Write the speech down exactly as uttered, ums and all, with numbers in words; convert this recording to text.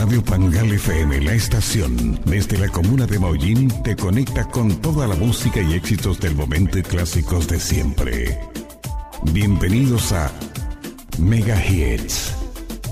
Radio Pangal F M, la estación desde la comuna de Maullín, te conecta con toda la música y éxitos del momento y clásicos de siempre. Bienvenidos a Mega Hits.